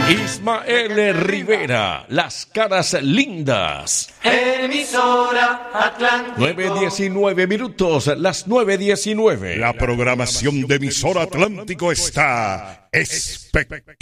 Ismael Rivera, las caras lindas. Emisora Atlántico. 9:19 minutos, las 9:19. La programación de Emisora Atlántico está espectacular.